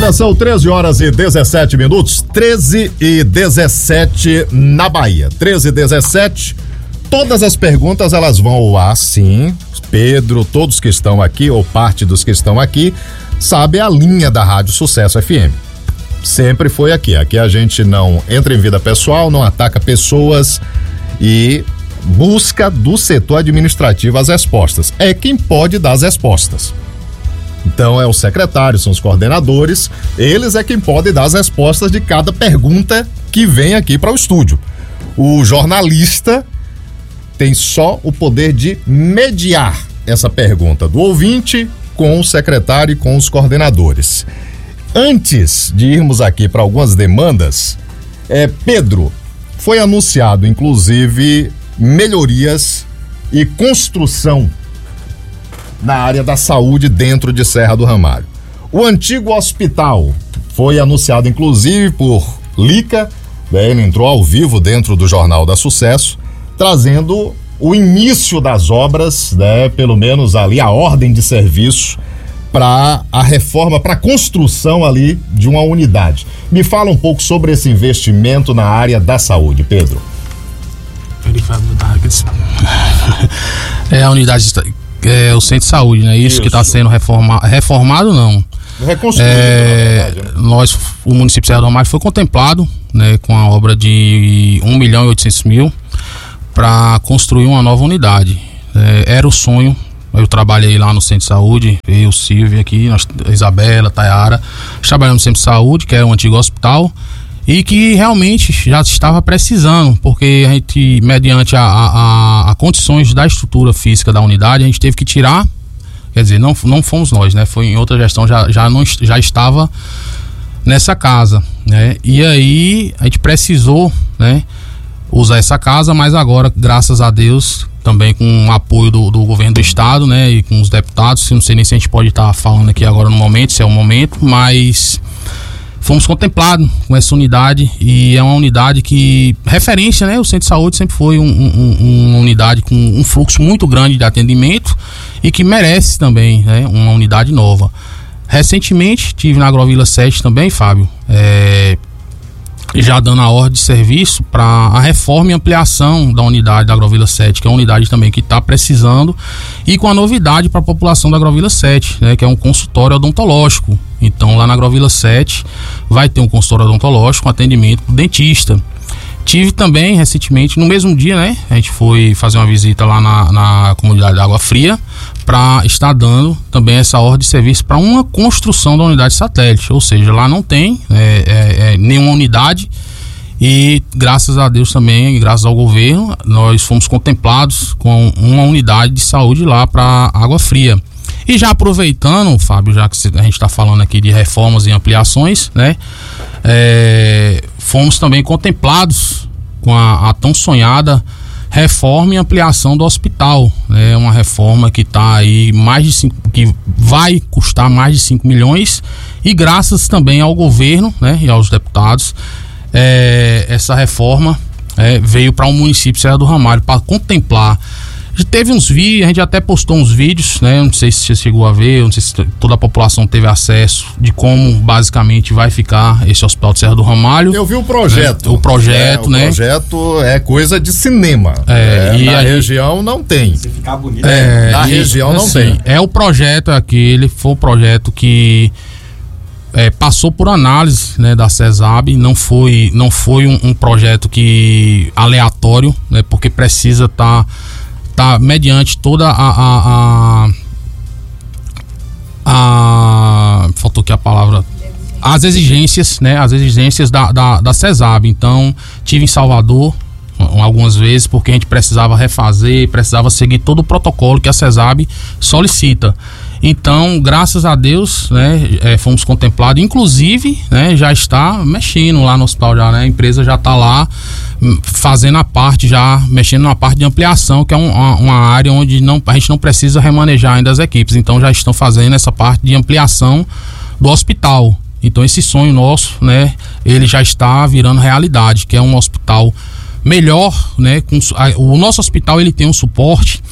Agora são 13h17, 13h17 na Bahia. 13h17. Todas as perguntas elas vão ao ar, sim. Pedro, todos que estão aqui, ou parte dos que estão aqui, sabe a linha da Rádio Sucesso FM. Sempre foi aqui. Aqui a gente não entra em vida pessoal, não ataca pessoas e busca do setor administrativo as respostas. É quem pode dar as respostas. Então é o secretário, são os coordenadores, eles é quem pode dar as respostas de cada pergunta que vem aqui para o estúdio. O jornalista tem só o poder de mediar essa pergunta do ouvinte com o secretário e com os coordenadores. Antes de irmos aqui para algumas demandas, Pedro, foi anunciado inclusive melhorias e construção na área da saúde dentro de Serra do Ramalho. O antigo hospital foi anunciado inclusive por Lica, né? Ele entrou ao vivo dentro do Jornal da Sucesso, trazendo o início das obras, né? Pelo menos ali a ordem de serviço para a reforma, para a construção ali de uma unidade. Me fala um pouco sobre esse investimento na área da saúde, Pedro. A unidade, o centro de saúde, né? Isso. Que está sendo reformado não. Reconstruído, nós, o município de Serra do Ramalho foi contemplado, né, com a obra de 1.800.000 para construir uma nova unidade. Era o sonho. Eu trabalhei lá no centro de saúde, eu, Silvia aqui, a Isabela, a Tayara, trabalhamos no centro de saúde, que era um antigo hospital, e que realmente já estava precisando, porque a gente, mediante a condições da estrutura física da unidade, a gente teve que tirar, quer dizer, não fomos nós, né? Foi em outra gestão, já estava nessa casa, né? E aí a gente precisou, né, usar essa casa, mas agora, graças a Deus, também com o apoio do governo do estado, né, e com os deputados, não sei nem se a gente pode estar falando aqui agora no momento, se é o momento, mas fomos contemplados com essa unidade, e é uma unidade que, referência, né, o centro de saúde sempre foi uma unidade com um fluxo muito grande de atendimento e que merece também, né, uma unidade nova. Recentemente, tive na Agrovila 7 também, Fábio, já dando a ordem de serviço para a reforma e ampliação da unidade da Agrovila 7, que é uma unidade também que está precisando, e com a novidade para a população da Agrovila 7, né, que é um consultório odontológico. Então lá na Agrovila 7 vai ter um consultório odontológico com atendimento pro dentista. Tive também recentemente, no mesmo dia, né, a gente foi fazer uma visita lá na comunidade da Água Fria para estar dando também essa ordem de serviço para uma construção da unidade satélite, ou seja, lá não tem nenhuma unidade, e graças a Deus também, graças ao governo, nós fomos contemplados com uma unidade de saúde lá para Água Fria. E já aproveitando, Fábio, já que a gente está falando aqui de reformas e ampliações, né, fomos também contemplados com a tão sonhada reforma e ampliação do hospital, né? Uma reforma que está aí que vai custar mais de 5 milhões, e graças também ao governo, né, e aos deputados, essa reforma veio para o município de Serra do Ramalho para contemplar. Teve uns vídeos, a gente até postou uns vídeos, né? Não sei se você chegou a ver, não sei se toda a população teve acesso de como basicamente vai ficar esse hospital de Serra do Ramalho. Eu vi o projeto. Né? O projeto, né? O projeto é coisa de cinema. E na região não tem. Se ficar bonito. Na região não tem. O projeto aquele, foi o projeto que passou por análise, né, da CESAB. Não foi um projeto que aleatório, né? Porque precisa estar mediante toda faltou aqui a palavra, as exigências, né, as exigências da CESAB. Então, tive em Salvador algumas vezes, porque a gente precisava refazer, precisava seguir todo o protocolo que a CESAB solicita. Então, graças a Deus, né, fomos contemplados, inclusive, né, já está mexendo lá no hospital, já, né, a empresa já está lá fazendo a parte, já mexendo na parte de ampliação, que é uma área onde a gente não precisa remanejar ainda as equipes. Então já estão fazendo essa parte de ampliação do hospital. Então esse sonho nosso, né, ele já está virando realidade, que é um hospital melhor, né, o nosso hospital ele tem um suporte.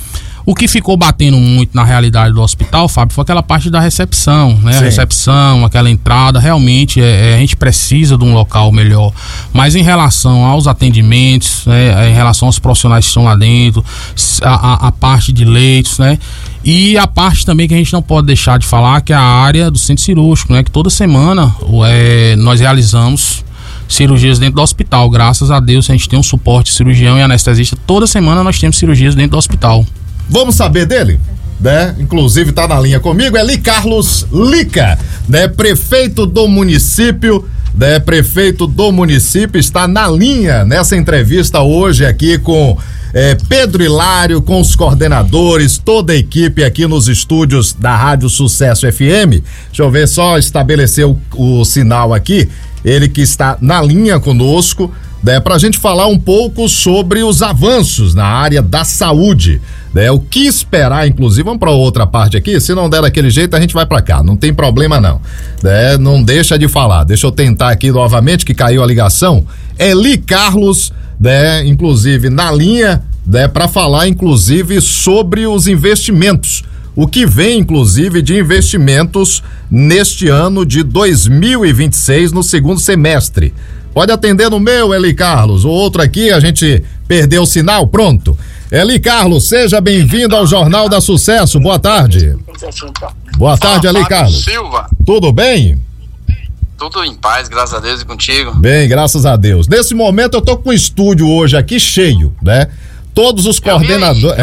O que ficou batendo muito na realidade do hospital, Fábio, foi aquela parte da recepção, né? A recepção, aquela entrada, realmente a gente precisa de um local melhor. Mas em relação aos atendimentos, né? Em relação aos profissionais que estão lá dentro, a parte de leitos, né? E a parte também que a gente não pode deixar de falar, que é a área do centro cirúrgico, né? Que toda semana nós realizamos cirurgias dentro do hospital. Graças a Deus a gente tem um suporte cirurgião e anestesista. Toda semana nós temos cirurgias dentro do hospital. Vamos saber dele, né? Inclusive tá na linha comigo, é Eli Carlos Lica, né? Prefeito do município, né? Prefeito do município está na linha nessa entrevista hoje aqui com Pedro Hilário, com os coordenadores, toda a equipe aqui nos estúdios da Rádio Sucesso FM. Deixa eu ver, só estabelecer o sinal aqui, ele que está na linha conosco, né, pra gente falar um pouco sobre os avanços na área da saúde, né, o que esperar, inclusive. Vamos pra outra parte aqui, se não der daquele jeito a gente vai pra cá, não tem problema não, né, não deixa de falar, deixa eu tentar aqui novamente que caiu a ligação. Eli Carlos, né, inclusive na linha, né, pra falar inclusive sobre os investimentos, o que vem inclusive de investimentos neste ano de 2026 no segundo semestre. Pode atender no meu, Eli Carlos. O outro aqui, a gente perdeu o sinal. Pronto. Eli Carlos, seja bem-vindo ao Jornal da Sucesso. Boa tarde. Boa tarde, Eli Carlos. Silva. Tudo bem? Tudo em paz, graças a Deus, e contigo. Bem, graças a Deus. Nesse momento eu tô com o estúdio hoje aqui cheio, né? Todos os coordenadores.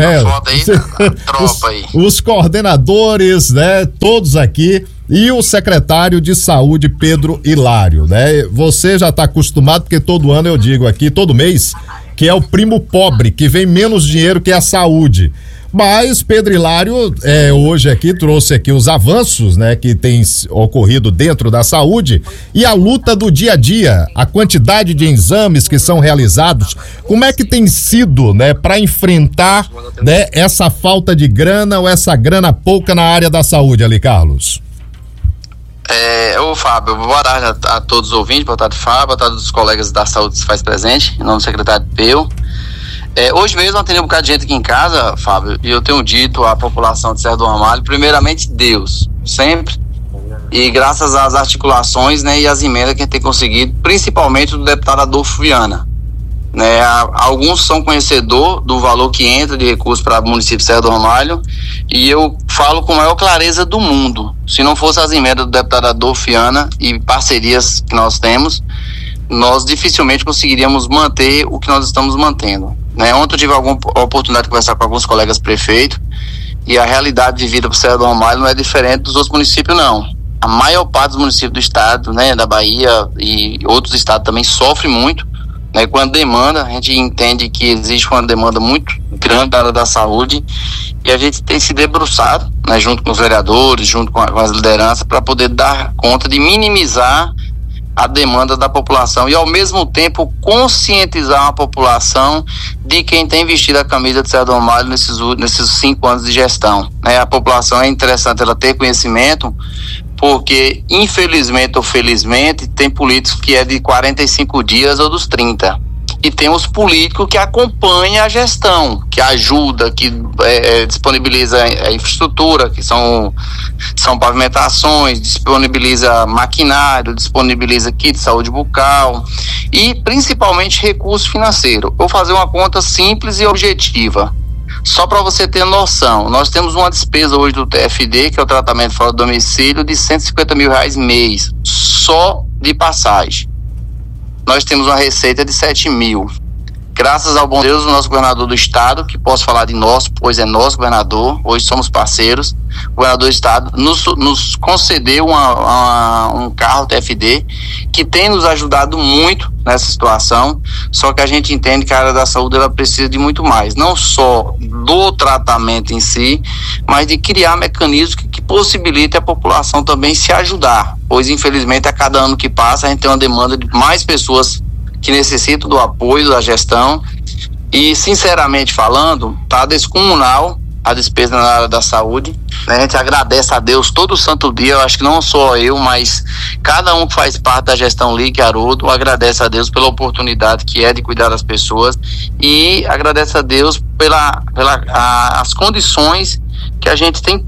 Os coordenadores, né? Todos aqui. E o secretário de saúde, Pedro Hilário, né? Você já está acostumado, porque todo ano eu digo aqui, todo mês, que é o primo pobre, que vem menos dinheiro que a saúde. Mas Pedro Hilário hoje aqui trouxe aqui os avanços, né, que tem ocorrido dentro da saúde e a luta do dia a dia, a quantidade de exames que são realizados. Como é que tem sido, né, para enfrentar, né, essa falta de grana ou essa grana pouca na área da saúde, Eli Carlos? Ô Fábio, boa tarde a todos os ouvintes, boa tarde Fábio, boa tarde aos colegas da saúde que se faz presente, em nome do secretário Peu. Hoje mesmo eu tenho um bocado de gente aqui em casa, Fábio, e eu tenho dito à população de Serra do Ramalho, primeiramente Deus, sempre, e graças às articulações, né, e às emendas que a gente tem conseguido, principalmente do deputado Adolfo Viana, né, alguns são conhecedor do valor que entra de recursos para o município de Serra do Ramalho, e eu falo com a maior clareza do mundo, se não fosse as emendas do deputado Adolfo Viana e parcerias que nós temos, nós dificilmente conseguiríamos manter o que nós estamos mantendo, né? Ontem eu tive alguma oportunidade de conversar com alguns colegas prefeitos e a realidade de vida para o Serra do Ramalho não é diferente dos outros municípios, não. A maior parte dos municípios do estado, né, da Bahia e outros estados também sofre muito, né, com a demanda. A gente entende que existe uma demanda muito grande da área da saúde e a gente tem se debruçado, né, junto com os vereadores, junto com as lideranças, para poder dar conta de minimizar a demanda da população e ao mesmo tempo conscientizar a população de quem tem vestido a camisa de Serra do Ramalho nesses 5 anos de gestão, né? A população, é interessante ela ter conhecimento, porque infelizmente ou felizmente tem políticos que é de 45 dias ou dos 30, e tem os políticos que acompanham a gestão, que ajuda, que disponibiliza a infraestrutura, que são pavimentações, disponibiliza maquinário, disponibiliza kit de saúde bucal e principalmente recurso financeiro. Vou fazer uma conta simples e objetiva, só para você ter noção. Nós temos uma despesa hoje do TFD, que é o tratamento fora do domicílio, de R$150 mil mês, só de passagem. Nós temos uma receita de 7 mil. Graças ao bom Deus, o nosso governador do estado, que posso falar de nós, pois é nosso governador, hoje somos parceiros, o governador do estado nos concedeu um carro TFD, que tem nos ajudado muito nessa situação, só que a gente entende que a área da saúde ela precisa de muito mais, não só do tratamento em si, mas de criar mecanismos que possibilitem a população também se ajudar, pois infelizmente a cada ano que passa a gente tem uma demanda de mais pessoas que necessitam do apoio da gestão e, sinceramente falando, tá descomunal a despesa na área da saúde, né? A gente agradece a Deus todo santo dia. Eu acho que não só eu, mas cada um que faz parte da gestão Lic Haroldo agradece a Deus pela oportunidade que é de cuidar das pessoas e agradece a Deus as condições que a gente tem.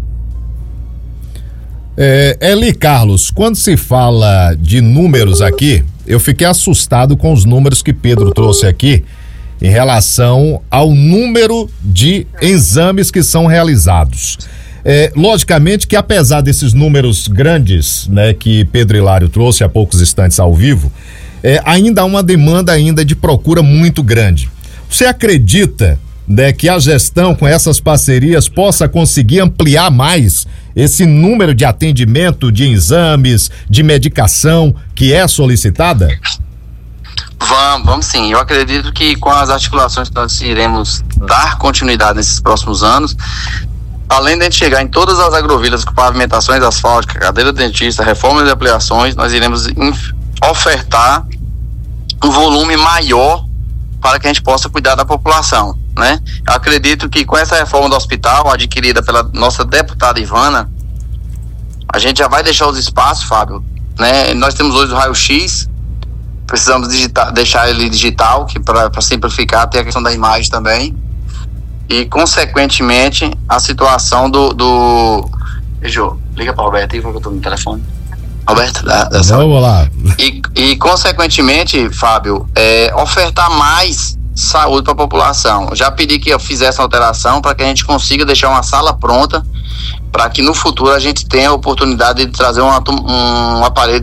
Eli Carlos, quando se fala de números aqui, eu fiquei assustado com os números que Pedro trouxe aqui em relação ao número de exames que são realizados. Logicamente que apesar desses números grandes, né, que Pedro Hilário trouxe há poucos instantes ao vivo, ainda há uma demanda ainda de procura muito grande. Você acredita, né, que a gestão com essas parcerias possa conseguir ampliar mais esse número de atendimento, de exames, de medicação que é solicitada? Vamos sim. Eu acredito que com as articulações que nós iremos dar continuidade nesses próximos anos, além de a gente chegar em todas as agrovilas com pavimentações asfálticas, cadeira de dentista, reformas e ampliações, nós iremos ofertar um volume maior para que a gente possa cuidar da população, né? Eu acredito que com essa reforma do hospital, adquirida pela nossa deputada Ivana, a gente já vai deixar os espaços, Fábio, né? Nós temos hoje o raio-x, precisamos deixar ele digital, que para simplificar, tem a questão da imagem também, e consequentemente a situação do liga para o Roberto aí, porque eu estou no telefone. Roberto, vamos lá. E consequentemente, Fábio, ofertar mais saúde para a população. Já pedi que eu fizesse uma alteração para que a gente consiga deixar uma sala pronta para que no futuro a gente tenha a oportunidade de trazer um aparelho.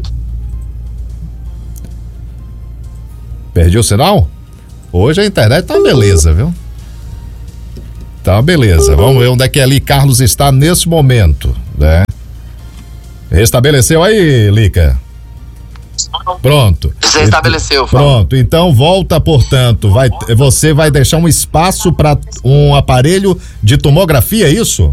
Perdi o sinal? Hoje a internet tá uma beleza, viu? Tá uma beleza. Vamos ver onde é que Eli Carlos está nesse momento, né? Restabeleceu aí, Lica? Pronto. Você estabeleceu, Fábio. Pronto, então volta, portanto, você vai deixar um espaço para um aparelho de tomografia, é isso?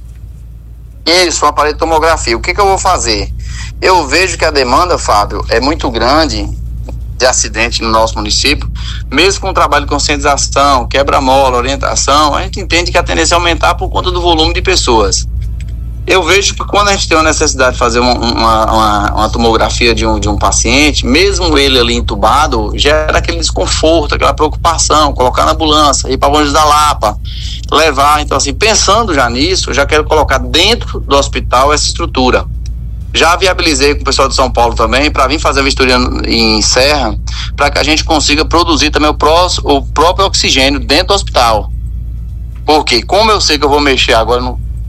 Isso, um aparelho de tomografia. O que eu vou fazer? Eu vejo que a demanda, Fábio, é muito grande de acidente no nosso município, mesmo com o trabalho de conscientização, quebra-mola, orientação, a gente entende que a tendência é aumentar por conta do volume de pessoas. Eu vejo que quando a gente tem uma necessidade de fazer uma tomografia de um paciente, mesmo ele ali entubado, gera aquele desconforto, aquela preocupação, colocar na ambulância, ir para Bom Jesus da Lapa, levar. Então, assim, pensando já nisso, eu já quero colocar dentro do hospital essa estrutura. Já viabilizei com o pessoal de São Paulo também para vir fazer a vistoria em Serra, para que a gente consiga produzir também o próprio oxigênio dentro do hospital. Porque como eu sei que eu vou mexer agora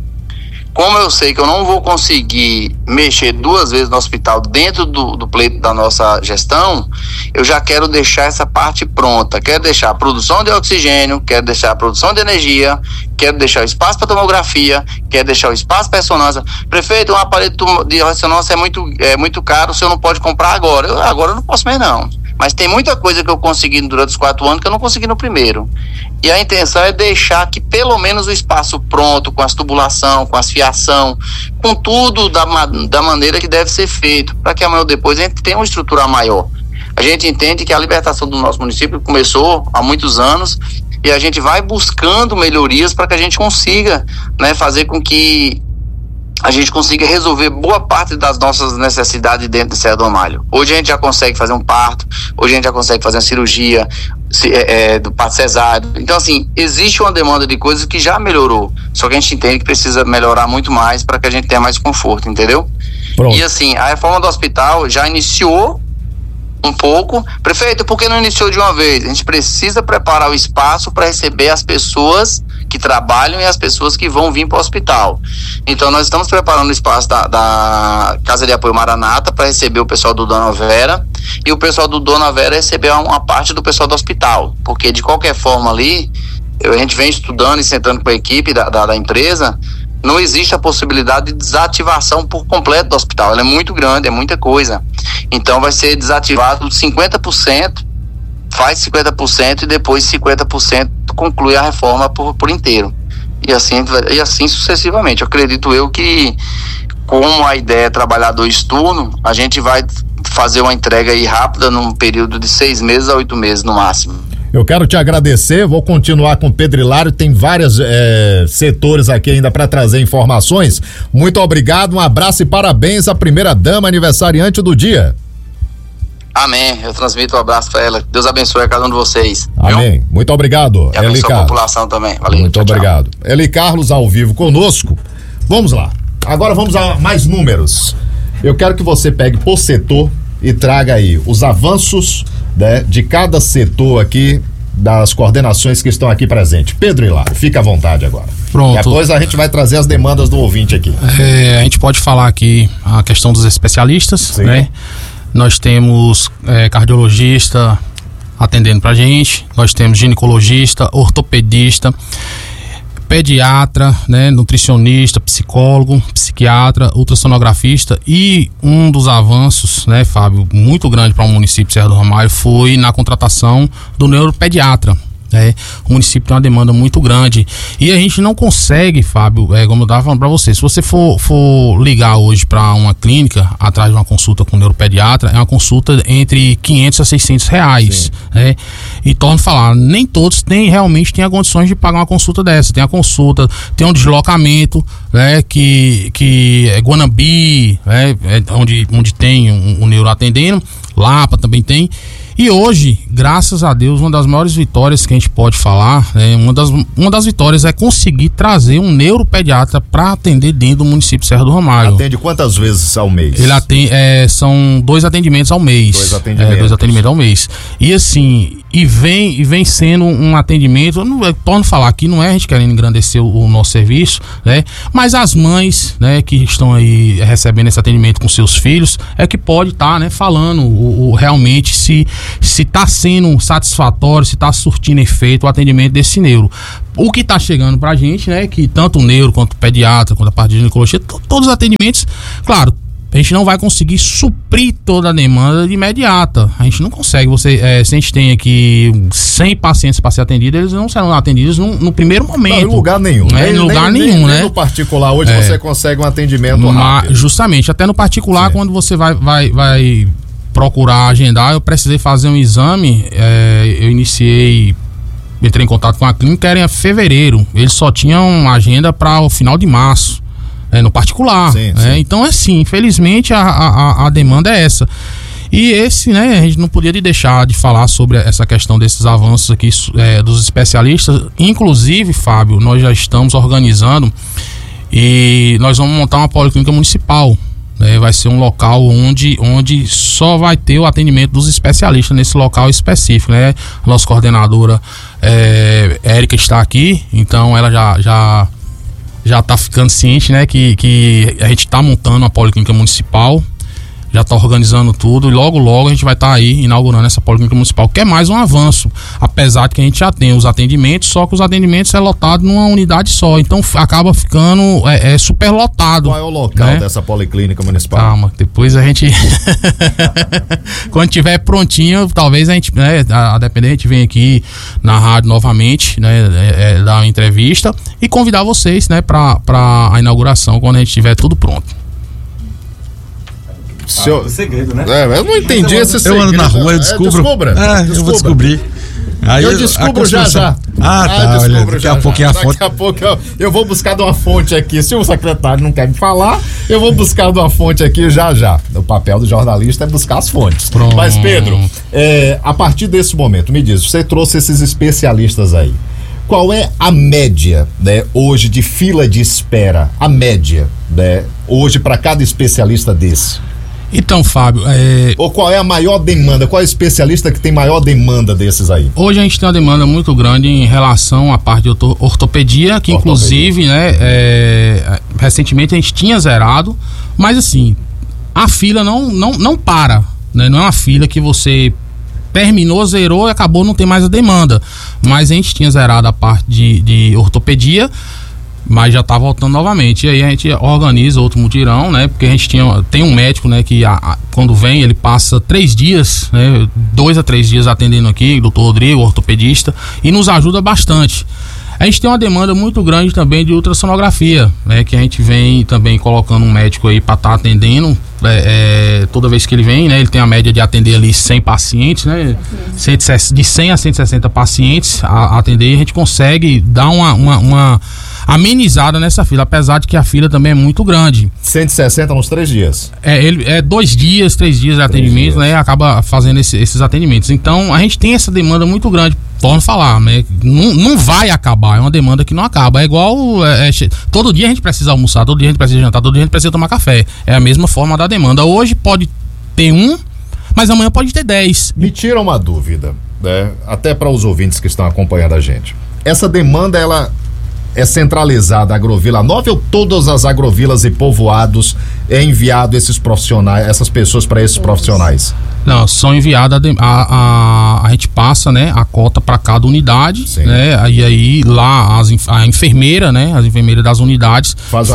como eu sei que eu não vou conseguir mexer 2 vezes no hospital dentro do pleito da nossa gestão, eu já quero deixar essa parte pronta. Quero deixar a produção de oxigênio, quero deixar a produção de energia, quero deixar o espaço para tomografia, quero deixar o espaço para ressonância. Prefeito, um aparelho de ressonância é muito caro, o senhor não pode comprar agora. Agora eu não posso mais não. Mas tem muita coisa que eu consegui durante os 4 anos que eu não consegui no primeiro. E a intenção é deixar aqui pelo menos o espaço pronto, com as tubulação, com as fiação, com tudo da maneira que deve ser feito, para que amanhã ou depois a gente tenha uma estrutura maior. A gente entende que a libertação do nosso município começou há muitos anos e a gente vai buscando melhorias para que a gente consiga, né, fazer com que a gente consiga resolver boa parte das nossas necessidades dentro de Serra do Ramalho. Hoje a gente já consegue fazer um parto, hoje a gente já consegue fazer uma cirurgia do parto cesáreo. Então, assim, existe uma demanda de coisas que já melhorou, só que a gente entende que precisa melhorar muito mais para que a gente tenha mais conforto, entendeu? Pronto. E assim, a reforma do hospital já iniciou um pouco. Prefeito, por que não iniciou de uma vez? A gente precisa preparar o espaço para receber as pessoas que trabalham e as pessoas que vão vir para o hospital. Então nós estamos preparando o espaço da Casa de Apoio Maranata para receber o pessoal do Dona Vera e o pessoal do Dona Vera receber uma parte do pessoal do hospital, porque de qualquer forma ali, a gente vem estudando e sentando com a equipe da empresa, não existe a possibilidade de desativação por completo do hospital. Ela é muito grande, é muita coisa. Então vai ser desativado 50%, faz 50% e depois 50% conclui a reforma por inteiro. E assim sucessivamente. Eu acredito que, como a ideia é trabalhar 2 turnos, a gente vai fazer uma entrega aí rápida num período de 6 meses a 8 meses no máximo. Eu quero te agradecer, vou continuar com o Pedro Hilário, tem vários setores aqui ainda para trazer informações. Muito obrigado, um abraço e parabéns à primeira dama aniversariante do dia. Amém, eu transmito um abraço para ela, Deus abençoe a cada um de vocês. Amém, viu? muito obrigado. E abençoe a população também, valeu. Muito tchau, obrigado. tchau. Eli Carlos ao vivo conosco, vamos lá, agora vamos a mais números. Eu quero que você pegue por setor e traga aí os avanços, né, de cada setor aqui, das coordenações que estão aqui presentes. Pedro Hilário, fica à vontade agora. Pronto. Depois a gente vai trazer as demandas do ouvinte aqui. A gente pode falar aqui a questão dos especialistas, Sim. né? Nós temos cardiologista atendendo pra gente, nós temos ginecologista, ortopedista, pediatra, né, nutricionista, psicólogo, psiquiatra, ultrassonografista, e um dos avanços, né, Fábio, muito grande para o município de Serra do Ramalho foi na contratação do neuropediatra. O município tem uma demanda muito grande e a gente não consegue, Fábio, como eu estava falando para você, se você for ligar hoje para uma clínica atrás de uma consulta com um neuropediatra, é uma consulta entre 500 a 600 reais, né? E torno a falar, nem todos realmente têm condições de pagar uma consulta dessa. Tem a consulta, tem um deslocamento, né, que é Guanabi, né, onde tem um neuro atendendo, Lapa também tem. E hoje, graças a Deus, uma das maiores vitórias que a gente pode falar, né, uma das vitórias é conseguir trazer um neuropediatra para atender dentro do município de Serra do Ramalho. Atende quantas vezes ao mês? Ele atende, são 2 atendimentos ao mês. 2 atendimentos. 2 atendimentos ao mês. E assim, vem sendo um atendimento, eu torno a falar aqui, não é a gente querendo engrandecer o nosso serviço, né? Mas as mães, né, que estão aí recebendo esse atendimento com seus filhos, é que pode estar, né, falando realmente se está sendo satisfatório, se está surtindo efeito o atendimento desse neuro. O que está chegando pra gente, né, que tanto o neuro quanto o pediatra, quanto a parte de ginecologia, todos os atendimentos, claro, a gente não vai conseguir suprir toda a demanda de imediata. A gente não consegue. Se a gente tem aqui 100 pacientes para ser atendidos, eles não serão atendidos no primeiro momento. Não, em lugar nenhum. Em lugar nenhum, né? No particular, hoje você consegue um atendimento rápido. Justamente, até no particular, quando você vai procurar agendar, eu precisei fazer um exame, eu entrei em contato com a clínica, era em fevereiro. Eles só tinham agenda para o final de março. No particular. Sim. Então, assim, infelizmente a demanda é essa. E né, a gente não podia deixar de falar sobre essa questão desses avanços aqui dos especialistas. Inclusive, Fábio, nós já estamos organizando e nós vamos montar uma policlínica municipal. Vai ser um local onde só vai ter o atendimento dos especialistas nesse local específico, né? A nossa coordenadora Érica está aqui, então ela já está ficando ciente, né, que a gente está montando uma policlínica municipal, já está organizando tudo e logo a gente vai estar aí inaugurando essa policlínica municipal, que é mais um avanço, apesar de que a gente já tem os atendimentos, só que os atendimentos é lotado numa unidade só, então acaba ficando super lotado. Qual é o local dessa policlínica municipal? Calma, depois a gente quando tiver prontinho, talvez a gente, né, a depender, a gente vem aqui na rádio novamente, né, dar uma entrevista e convidar vocês, né, para a inauguração quando a gente tiver tudo pronto. Segredo, né? Eu não entendi esse segredo. Eu ando na rua, eu descubro. Eu vou descobrir. Aí eu descubro já. Olha, daqui a pouquinho a fonte. Daqui a pouco eu vou buscar de uma fonte aqui. Se o secretário não quer me falar, eu vou buscar de uma fonte aqui já. O papel do jornalista é buscar as fontes. Pronto. Mas, Pedro, a partir desse momento, me diz, você trouxe esses especialistas aí. Qual é a média, né, hoje de fila de espera? A média, né, hoje para cada especialista desse? Então, Fábio, ou qual é a maior demanda? Qual é o especialista que tem maior demanda desses aí? Hoje a gente tem uma demanda muito grande em relação à parte de ortopedia, que inclusive, né, recentemente a gente tinha zerado, mas assim, a fila não para, né? Não é uma fila que você terminou, zerou e acabou, não tem mais a demanda. Mas a gente tinha zerado a parte de ortopedia, mas já tá voltando novamente. E aí a gente organiza outro mutirão, né? Porque a gente tem um médico, né? Que quando vem, ele passa 3 dias, né? 2 a 3 dias atendendo aqui, doutor Rodrigo, ortopedista, e nos ajuda bastante. A gente tem uma demanda muito grande também de ultrassonografia, né? Que a gente vem também colocando um médico aí para estar atendendo toda vez que ele vem, né? Ele tem a média de atender ali 100 pacientes, né? De 100 a 160 pacientes a atender, a gente consegue dar uma amenizada nessa fila, apesar de que a fila também é muito grande. 160 nos 3 dias. 2 dias, 3 dias de atendimento, né? Acaba fazendo esses atendimentos. Então, a gente tem essa demanda muito grande. Torno a falar, né? Não vai acabar, é uma demanda que não acaba. É igual, todo dia a gente precisa almoçar, todo dia a gente precisa jantar, todo dia a gente precisa tomar café. É a mesma forma da demanda. Hoje pode ter mas amanhã pode ter 10. Me tira uma dúvida, né? Até para os ouvintes que estão acompanhando a gente. Essa demanda, ela é centralizada a Agrovila Nova ou todas as agrovilas e povoados é enviado esses profissionais, essas pessoas para esses profissionais? Não, são enviadas a gente passa, né, a cota para cada unidade, sim, né? E aí lá a enfermeira, né, as enfermeiras das unidades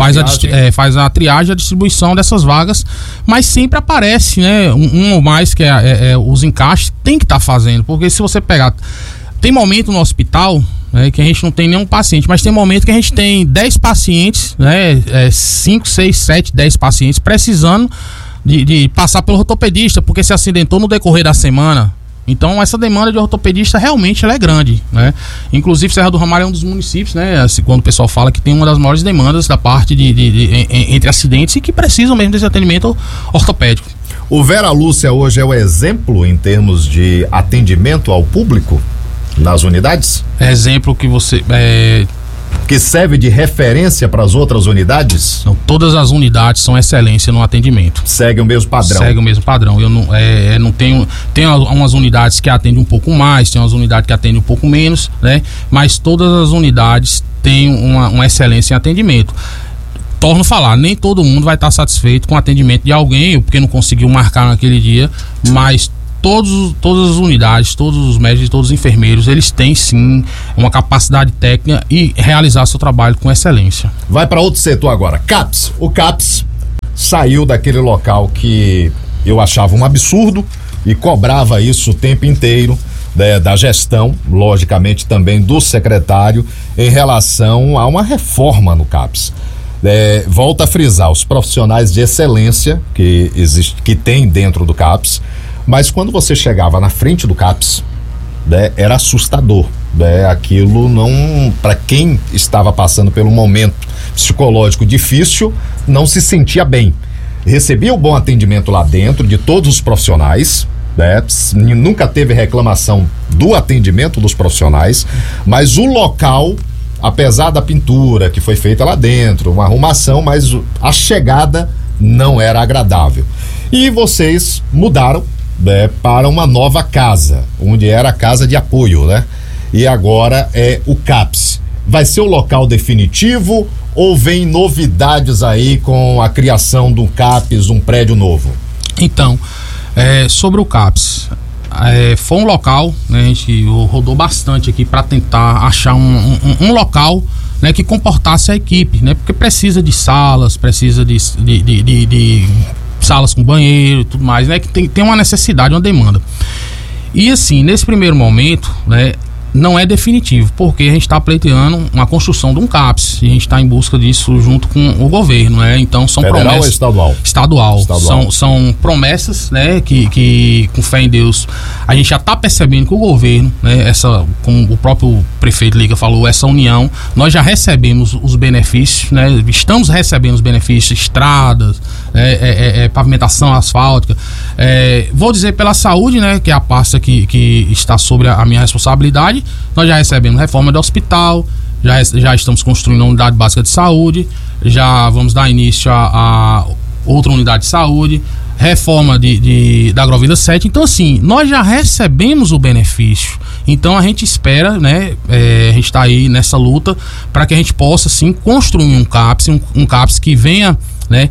faz a triagem, a distribuição dessas vagas, mas sempre aparece, né, um ou mais que os encaixes tem que estar fazendo, porque se você pegar, tem momento no hospital, né, que a gente não tem nenhum paciente, mas tem momento que a gente tem 10 pacientes, né, 5, 6, 7, 10 pacientes precisando de passar pelo ortopedista, porque se acidentou no decorrer da semana. Então essa demanda de ortopedista realmente ela é grande, né? Inclusive Serra do Ramalho é um dos municípios, né, assim, quando o pessoal fala que tem uma das maiores demandas da parte entre acidentes e que precisam mesmo desse atendimento ortopédico. O Vera Lúcia hoje é o exemplo em termos de atendimento ao público nas unidades? Exemplo que você que serve de referência para as outras unidades? Não, todas as unidades são excelência no atendimento. Segue o mesmo padrão? Segue o mesmo padrão. Eu não tenho... Tem umas unidades que atendem um pouco mais, tem umas unidades que atendem um pouco menos, né? Mas todas as unidades têm uma excelência em atendimento. Torno a falar, nem todo mundo vai estar satisfeito com o atendimento de alguém, porque não conseguiu marcar naquele dia, mas todas as unidades, todos os médicos, todos os enfermeiros, eles têm sim uma capacidade técnica e realizar seu trabalho com excelência. Vai para outro setor agora, CAPS. O CAPS saiu daquele local que eu achava um absurdo e cobrava isso o tempo inteiro, né, da gestão, logicamente também do secretário, em relação a uma reforma no CAPS. Volta a frisar, os profissionais de excelência que tem dentro do CAPS, mas quando você chegava na frente do CAPS, né, era assustador, né? Aquilo não, para quem estava passando pelo momento psicológico difícil, não se sentia bem. Recebia um bom atendimento lá dentro de todos os profissionais, né? Nunca teve reclamação do atendimento dos profissionais, mas o local, apesar da pintura que foi feita lá dentro, uma arrumação, mas a chegada não era agradável. E vocês mudaram, né, para uma nova casa, onde era a casa de apoio, né? E agora é o CAPS. Vai ser o local definitivo ou vem novidades aí com a criação do CAPS, um prédio novo? Então, sobre o CAPS, foi um local, né, a gente rodou bastante aqui para tentar achar um local, né, que comportasse a equipe, né? Porque precisa de salas, precisa de salas com banheiro e tudo mais, né? Que tem uma necessidade, uma demanda. E assim, nesse primeiro momento, né, não é definitivo, porque a gente está pleiteando uma construção de um CAPS e a gente está em busca disso junto com o governo, né? Então são federal promessas. Ou estadual? Estadual. São promessas, né? Que com fé em Deus a gente já está percebendo que o governo, né? Como o próprio prefeito Liga falou, essa união, nós já recebemos os benefícios, né? Estamos recebendo os benefícios, estradas, pavimentação asfáltica. Vou dizer pela saúde, né? Que é a pasta que está sobre a minha responsabilidade. Nós já recebemos reforma do hospital, já estamos construindo uma unidade básica de saúde, já vamos dar início a outra unidade de saúde, reforma da Agrovila 7. Então assim, nós já recebemos o benefício. Então a gente espera, né, a gente está aí nessa luta para que a gente possa sim construir um CAPS que venha, né,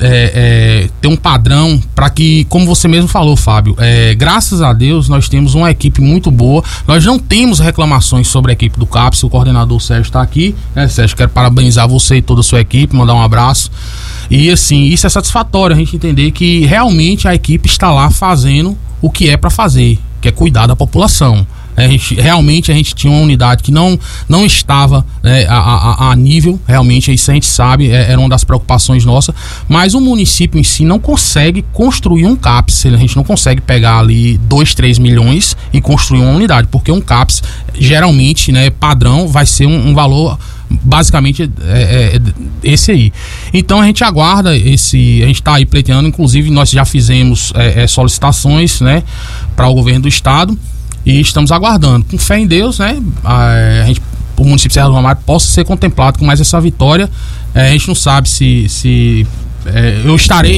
ter um padrão para que, como você mesmo falou, Fábio, graças a Deus nós temos uma equipe muito boa, nós não temos reclamações sobre a equipe do CAPS. O coordenador Sérgio está aqui, né, Sérgio, quero parabenizar você e toda a sua equipe, mandar um abraço. E assim, isso é satisfatório, a gente entender que realmente a equipe está lá fazendo o que é para fazer, que é cuidar da população. Realmente a gente tinha uma unidade que não estava, né, a nível, realmente isso a gente sabe, era uma das preocupações nossas, mas o município em si não consegue construir um CAPS, a gente não consegue pegar ali 2, 3 milhões e construir uma unidade, porque um CAPS geralmente, né, padrão, vai ser um valor basicamente esse aí. Então a gente aguarda a gente está aí pleiteando, inclusive nós já fizemos solicitações, né, para o governo do estado. E estamos aguardando, com fé em Deus, né? O município de Serra do Ramalho possa ser contemplado com mais essa vitória. A gente não sabe se eu estarei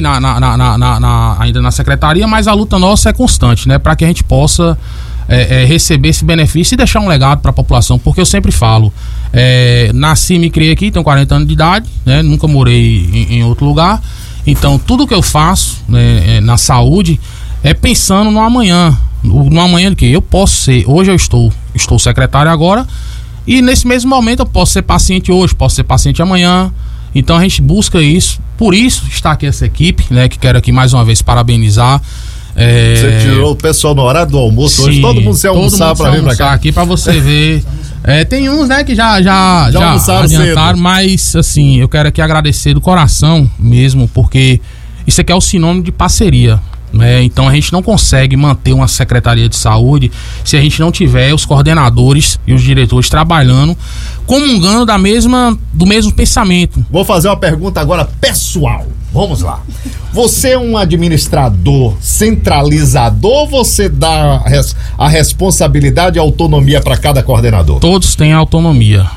ainda na secretaria, mas a luta nossa é constante, né? Para que a gente possa receber esse benefício e deixar um legado para a população, porque eu sempre falo, nasci e me criei aqui, tenho 40 anos de idade, né? Nunca morei em outro lugar. Então tudo que eu faço, né, na saúde é pensando no amanhã. No amanhã de que eu posso ser, hoje eu estou secretário agora, e nesse mesmo momento eu posso ser paciente hoje, posso ser paciente amanhã. Então a gente busca isso, por isso está aqui essa equipe, né, que quero aqui mais uma vez parabenizar. Você tirou o pessoal na hora do almoço, sim, hoje todo mundo se almoçar para vir para cá. Aqui para você ver. Tem uns, né, que já adiantaram cedo. Mas assim, eu quero aqui agradecer do coração mesmo, porque isso aqui é o sinônimo de parceria. Então a gente não consegue manter uma secretaria de saúde se a gente não tiver os coordenadores e os diretores trabalhando, comungando do mesmo pensamento. Vou fazer uma pergunta agora pessoal. Vamos lá. Você é um administrador centralizador ou você dá a responsabilidade e autonomia para cada coordenador? Todos têm autonomia.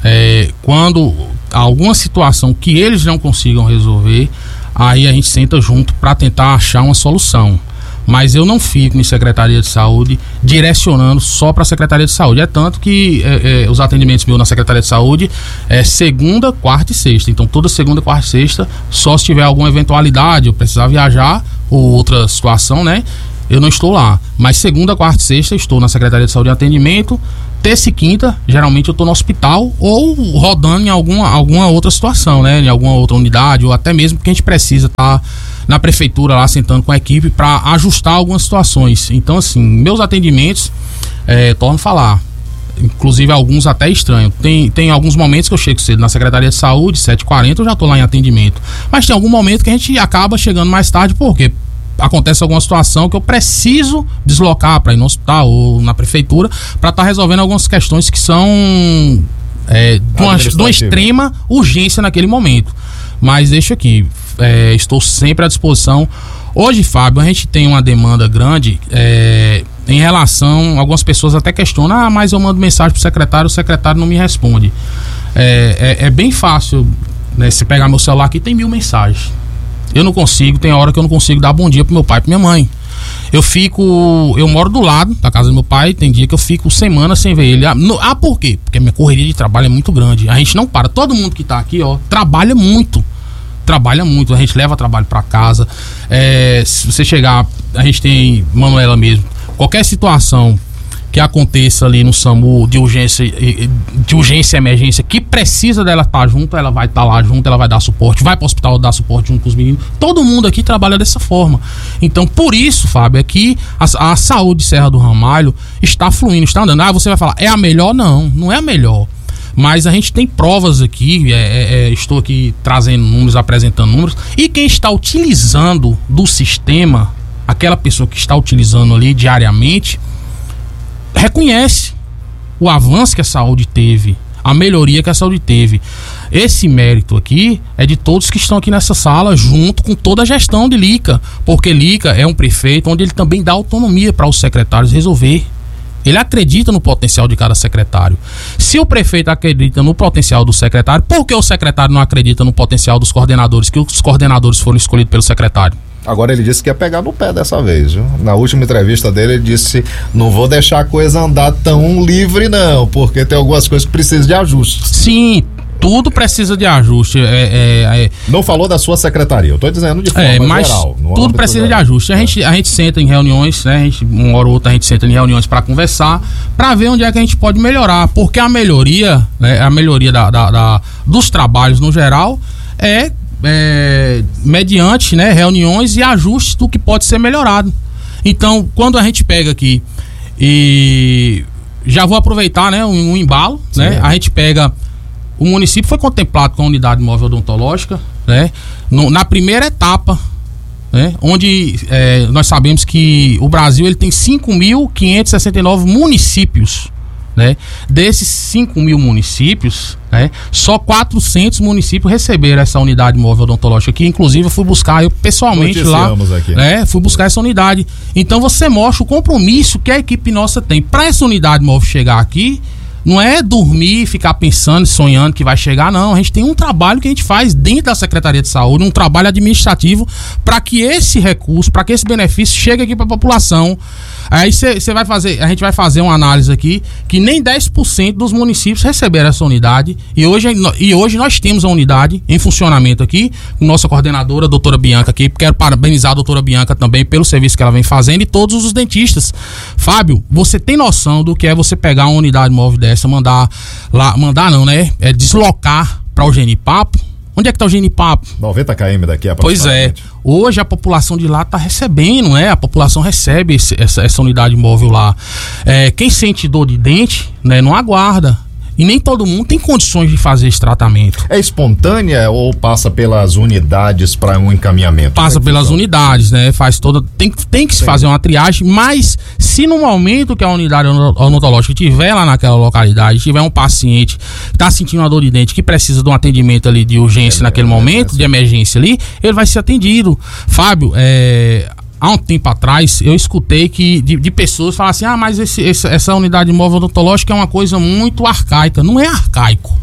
Quando alguma situação que eles não consigam resolver, aí a gente senta junto para tentar achar uma solução. Mas eu não fico em Secretaria de Saúde direcionando só para a Secretaria de Saúde. É tanto que os atendimentos meus na Secretaria de Saúde é segunda, quarta e sexta. Então toda segunda, quarta e sexta, só se tiver alguma eventualidade, eu precisar viajar ou outra situação, né? Eu não estou lá. Mas segunda, quarta e sexta eu estou na Secretaria de Saúde em atendimento. Terça e quinta, geralmente eu estou no hospital ou rodando em alguma outra situação, né? Em alguma outra unidade, ou até mesmo porque a gente precisa estar na prefeitura lá sentando com a equipe para ajustar algumas situações. Então, assim, meus atendimentos, torno a falar, inclusive alguns até estranhos. Tem alguns momentos que eu chego cedo na Secretaria de Saúde, 7h40, eu já estou lá em atendimento. Mas tem algum momento que a gente acaba chegando mais tarde, por quê? Acontece alguma situação que eu preciso deslocar para ir no hospital ou na prefeitura para estar resolvendo algumas questões que são de uma extrema urgência naquele momento. Mas deixa aqui, estou sempre à disposição. Hoje, Fábio, a gente tem uma demanda grande em relação, algumas pessoas até questionam, mas eu mando mensagem pro o secretário não me responde. É bem fácil, né, se pegar meu celular aqui, tem 1000 mensagens. Eu não consigo, tem hora que eu não consigo dar bom dia pro meu pai e pra minha mãe. Eu moro do lado da casa do meu pai, tem dia que eu fico semana sem ver ele. Por quê? Porque a minha correria de trabalho é muito grande. A gente não para, todo mundo que tá aqui, trabalha muito. A gente leva trabalho pra casa. Se você chegar, a gente tem Manuela mesmo, qualquer situação que aconteça ali no SAMU de urgência e emergência, que precisa dela estar junto, ela vai estar lá junto, ela vai dar suporte, vai para o hospital dar suporte junto com os meninos. Todo mundo aqui trabalha dessa forma. Então, por isso, Fábio, é que a saúde de Serra do Ramalho está fluindo, está andando. Você vai falar, é a melhor? Não é a melhor. Mas a gente tem provas aqui, estou aqui trazendo números, apresentando números, e quem está utilizando do sistema, aquela pessoa que está utilizando ali diariamente, reconhece o avanço que a saúde teve, a melhoria que a saúde teve. Esse mérito aqui é de todos que estão aqui nessa sala, junto com toda a gestão de Lica, porque Lica é um prefeito onde ele também dá autonomia para os secretários resolver. Ele acredita no potencial de cada secretário. Se o prefeito acredita no potencial do secretário, por que o secretário não acredita no potencial dos coordenadores, que os coordenadores foram escolhidos pelo secretário? Agora ele disse que ia pegar no pé dessa vez, viu? Na última entrevista dele ele disse, não vou deixar a coisa andar tão livre não, porque tem algumas coisas que precisam de ajuste. Sim, tudo precisa de ajuste. Não falou da sua secretaria, eu tô dizendo de forma mas geral. Tudo precisa de ajuste. A gente senta em reuniões, né? Uma hora ou outra a gente senta em reuniões para conversar, para ver onde é que a gente pode melhorar, porque a melhoria, né, dos trabalhos no geral mediante, né, reuniões e ajustes do que pode ser melhorado. Então, quando a gente pega aqui e já vou aproveitar, né, um embalo, né? A gente pega, o município foi contemplado com a unidade móvel odontológica, né? Na primeira etapa, né, onde nós sabemos que o Brasil ele tem 5.569 municípios, né? Desses 5.000 municípios, né, só 400 municípios receberam essa unidade móvel odontológica, que inclusive eu fui buscar eu pessoalmente lá, né, fui buscar essa unidade. Então você mostra o compromisso que a equipe nossa tem para essa unidade móvel chegar aqui. Não é dormir, ficar pensando, sonhando que vai chegar, não. A gente tem um trabalho que a gente faz dentro da Secretaria de Saúde, um trabalho administrativo para que esse recurso, para que esse benefício chegue aqui para a população. Aí a gente vai fazer uma análise aqui que nem 10% dos municípios receberam essa unidade e hoje nós temos a unidade em funcionamento aqui, com nossa coordenadora, a doutora Bianca aqui. Quero parabenizar a doutora Bianca também pelo serviço que ela vem fazendo e todos os dentistas. Fábio, você tem noção do que é você pegar uma unidade móvel dessa, deslocar para o Genipapo? Onde é que tá o Genipapo? 90 km daqui a Pois é. Hoje a população de lá tá recebendo, né? A população recebe essa unidade móvel lá. Quem sente dor de dente, né, não aguarda. E nem todo mundo tem condições de fazer esse tratamento. É espontânea ou passa pelas unidades para um encaminhamento? Passa pelas unidades, né? Faz toda. Tem que se fazer uma triagem, mas se no momento que a unidade odontológica estiver lá naquela localidade, tiver um paciente que está sentindo uma dor de dente, que precisa de um atendimento ali de urgência naquele momento, de emergência ali, ele vai ser atendido. Fábio, há um tempo atrás, eu escutei que de pessoas falar assim, mas essa unidade móvel odontológica é uma coisa muito arcaica. Não é arcaico.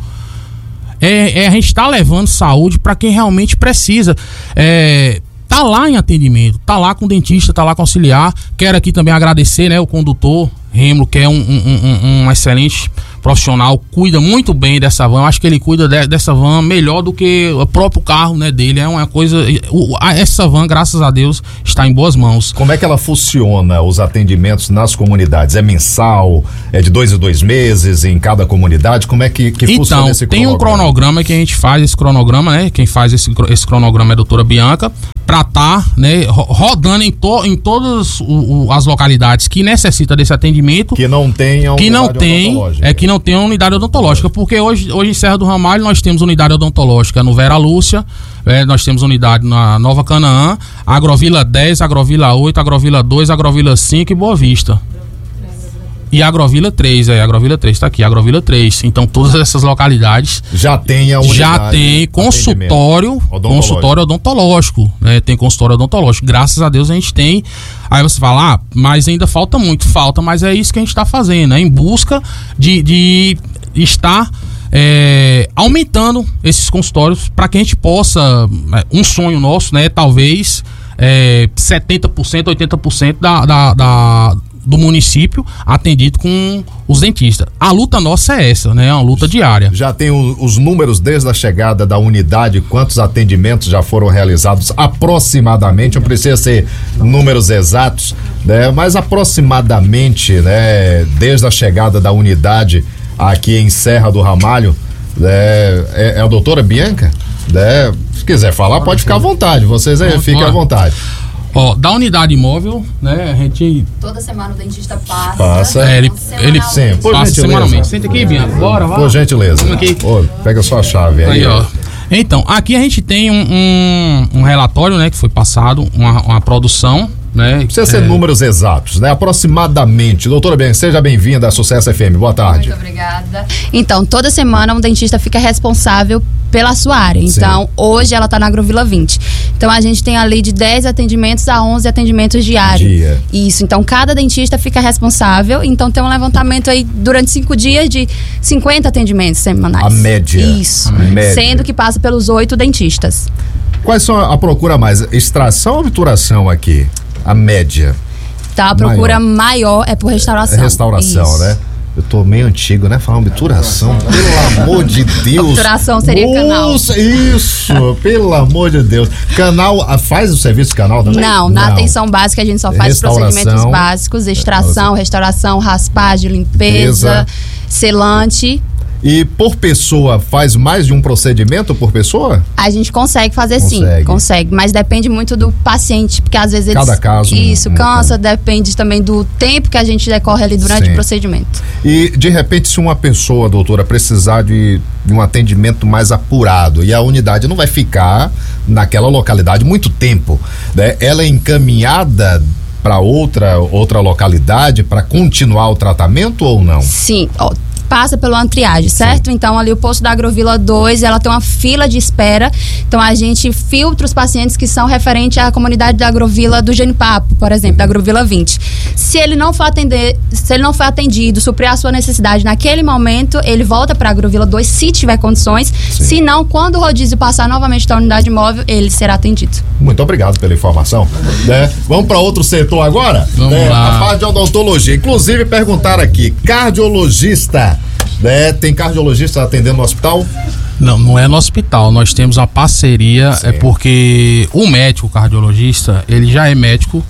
A gente está levando saúde para quem realmente precisa. Tá lá em atendimento, tá lá com o dentista, tá lá com o auxiliar. Quero aqui também agradecer, né, o condutor Rêmulo, que é um excelente profissional, cuida muito bem dessa van. Eu acho que ele cuida dessa van melhor do que o próprio carro, né, dele. É uma coisa. Essa van, graças a Deus, está em boas mãos. Como é que ela funciona, os atendimentos nas comunidades? É mensal? É de 2 em 2 meses em cada comunidade? Como é que funciona esse cronograma? Tem um cronograma que a gente faz, esse cronograma, né? Quem faz esse cronograma é a doutora Bianca, para estar, né, rodando em todas as localidades que necessitam desse atendimento. Que não tenham que não tem unidade odontológica, porque hoje em Serra do Ramalho nós temos unidade odontológica no Vera Lúcia, nós temos unidade na Nova Canaã, Agrovila 10, Agrovila 8, Agrovila 2, Agrovila 5 e Boa Vista. E Agrovila 3, Agrovila 3, tá aqui, Agrovila 3. Então todas essas localidades já tem a unidade, já tem consultório odontológico, né? Tem consultório odontológico. Graças a Deus a gente tem. Aí você fala, mas ainda falta muito, mas é isso que a gente está fazendo, né? Em busca de estar aumentando esses consultórios para que a gente possa, um sonho nosso, né? Talvez 70%, 80% do município atendido com os dentistas. A luta nossa é essa, né? É uma luta diária. Já tem os números desde a chegada da unidade, quantos atendimentos já foram realizados aproximadamente, não precisa ser números exatos, né? Mas aproximadamente, né? Desde a chegada da unidade aqui em Serra do Ramalho, é a doutora Bianca, né? Se quiser falar, pode ficar à vontade, vocês aí fiquem à vontade. Da unidade móvel, né, a gente... Toda semana o dentista passa. Ele passa semanalmente. Senta aqui, Bianca, bora, vai. Por gentileza. Pega só a chave aí. Então, aqui a gente tem um relatório, né, que foi passado, uma produção, né? Precisa ser números exatos, né? Aproximadamente. Doutora Bianca, seja bem-vinda à Sucesso FM. Boa tarde. Muito obrigada. Então, toda semana um dentista fica responsável pela sua área. Então, sim, hoje ela está na Agrovila 20. Então, a gente tem ali de 10 atendimentos a 11 atendimentos diários. Isso. Então, cada dentista fica responsável. Então, tem um levantamento aí durante 5 dias de 50 atendimentos semanais. A média. Isso. Sendo que passa pelos 8 dentistas. Quais são a procura mais? Extração ou obturação aqui? A média. Tá, a procura maior é por restauração. Restauração, isso, né? Eu tô meio antigo, né? Falar obturação, pelo amor de Deus. Obturação seria canal. Isso, pelo amor de Deus. Canal, faz o serviço de canal também? Não, na atenção básica a gente só faz procedimentos básicos, extração, restauração, raspagem, limpeza, selante. E por pessoa, faz mais de um procedimento por pessoa? A gente consegue fazer sim, consegue, mas depende muito do paciente, porque às vezes cada caso isso cansa, depende também do tempo que a gente decorre ali durante o procedimento. E de repente, se uma pessoa, doutora, precisar de um atendimento mais apurado e a unidade não vai ficar naquela localidade muito tempo, né? Ela é encaminhada para outra localidade para continuar o tratamento ou não? Sim, passa pelo triagem, certo? Sim. Então ali o posto da Agrovila 2, ela tem uma fila de espera, então a gente filtra os pacientes que são referentes à comunidade da Agrovila do Genipapo, por exemplo, da Agrovila 20. Se ele não for atendido, suprir a sua necessidade naquele momento, ele volta para a Agrovila 2 se tiver condições. Sim. Se não, quando o rodízio passar novamente da unidade móvel, ele será atendido. Muito obrigado pela informação. Vamos para outro setor agora? Vamos lá. A parte de odontologia. Inclusive perguntaram aqui, cardiologista, tem cardiologista atendendo no hospital? Não é no hospital, nós temos uma parceria, é porque o médico cardiologista, ele já é médico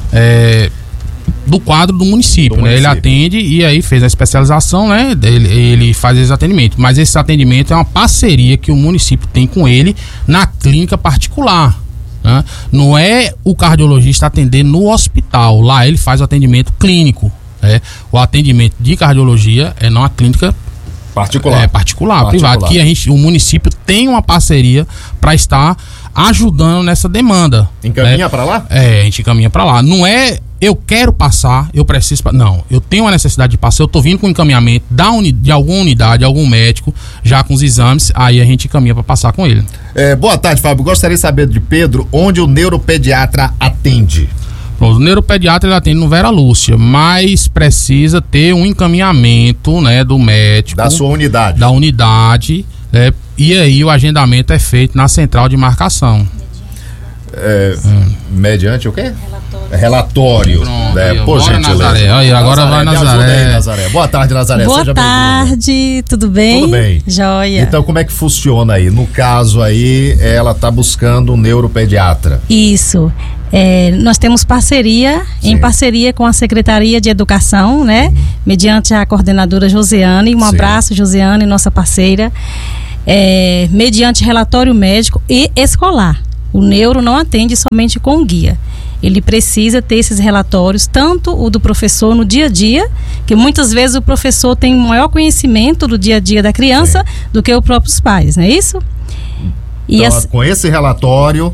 do quadro do município, né? Ele atende e aí fez a especialização, né? Ele faz esse atendimento, mas esse atendimento é uma parceria que o município tem com ele na clínica particular, né? Não é o cardiologista atender no hospital, lá ele faz o atendimento clínico, o atendimento de cardiologia é numa clínica particular, privado, que o município tem uma parceria para estar ajudando nessa demanda. Encaminha para lá? A gente encaminha para lá. Não é eu quero passar, eu preciso não, eu tenho uma necessidade de passar, eu tô vindo com encaminhamento de alguma unidade, algum médico, já com os exames, aí a gente encaminha para passar com ele. Boa tarde, Fábio. Gostaria de saber de Pedro, onde o neuropediatra atende? O neuropediatra ele atende no Vera Lúcia, mas precisa ter um encaminhamento, né, do médico. Da sua unidade. Da unidade, e aí o agendamento é feito na central de marcação. Mediante o quê? Relatório. Por gentileza. Agora vai Nazaré. Boa tarde, Nazaré. Boa tarde, tudo bem? Tudo bem. Joia. Então, como é que funciona aí? No caso aí, ela está buscando um neuropediatra. Isso. Nós temos parceria, em parceria com a Secretaria de Educação, né? Mediante a coordenadora Josiane. Um abraço, Josiane, nossa parceira. Mediante relatório médico e escolar. O neuro não atende somente com guia. Ele precisa ter esses relatórios, tanto o do professor no dia a dia, que muitas vezes o professor tem maior conhecimento do dia a dia da criança do que os próprios pais, não é isso? Então, com esse relatório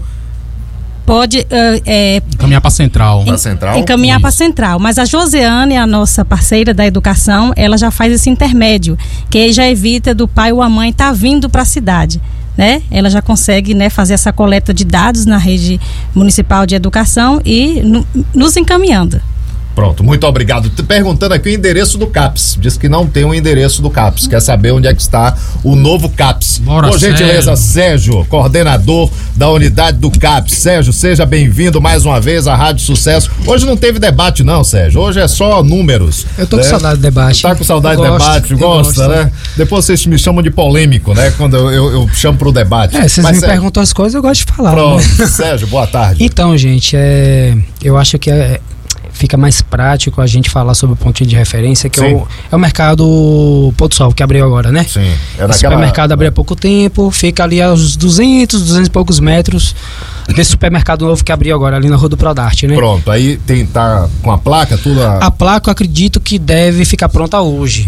pode encaminhar para a central. Encaminhar para a central. Mas a Josiane, a nossa parceira da educação, ela já faz esse intermédio, que aí já evita do pai ou a mãe estar vindo para a cidade. Né? Ela já consegue, né, fazer essa coleta de dados na rede municipal de educação e nos encaminhando. Pronto, muito obrigado. Perguntando aqui o endereço do CAPS. Diz que não tem um endereço do CAPS. Quer saber onde é que está o novo CAPS. Por gentileza, Sérgio, coordenador da unidade do CAPS. Sérgio, seja bem-vindo mais uma vez à Rádio Sucesso. Hoje não teve debate não, Sérgio. Hoje é só números. Eu tô com saudade de debate. Tá com saudade de debate, gosta, né? Depois vocês me chamam de polêmico, né? Quando eu chamo pro debate. Vocês me perguntam as coisas, eu gosto de falar. Pronto, né? Sérgio, boa tarde. Então, gente, eu acho que fica mais prático a gente falar sobre o pontinho de referência, que é o mercado Pôr do Sol, que abriu agora, né? Sim. O supermercado abriu há pouco tempo, fica ali aos 200 e poucos metros desse supermercado novo que abriu agora, ali na Rua do Prodarte, né? Pronto, aí tá com a placa, tudo? A placa eu acredito que deve ficar pronta hoje,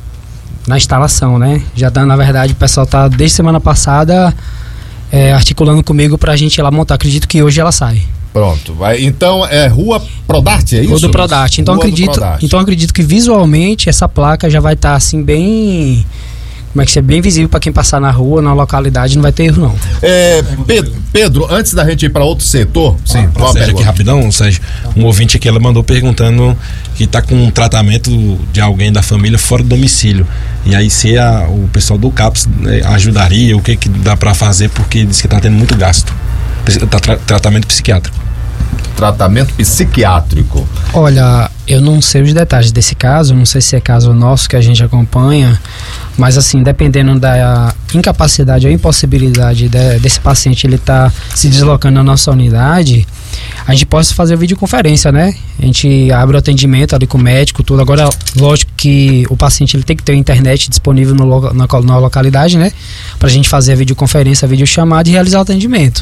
na instalação, né? Já tá, na verdade, o pessoal tá desde semana passada articulando comigo pra gente ir lá montar, acredito que hoje ela sai. Pronto, então é Rua Prodarte, é isso? Rua do Prodarte. Então acredito que visualmente essa placa já vai estar assim bem, como é que é, bem visível para quem passar na rua, na localidade, não vai ter erro não. Pedro, antes da gente ir para outro setor, Sérgio, aqui rapidão, Sérgio, um ouvinte aqui, ela mandou perguntando que está com um tratamento de alguém da família fora do domicílio, e aí se o pessoal do CAPS ajudaria, o que dá para fazer, porque diz que está tendo muito gasto. Tratamento psiquiátrico. Tratamento psiquiátrico. Olha, eu não sei os detalhes desse caso, não sei se é caso nosso que a gente acompanha, mas assim, dependendo da incapacidade ou impossibilidade desse paciente ele tá se deslocando na nossa unidade, a gente possa fazer videoconferência, né? A gente abre o atendimento ali com o médico, tudo. Agora, lógico que o paciente ele tem que ter a internet disponível na localidade, né? Pra gente fazer a videoconferência, a videochamada e realizar o atendimento.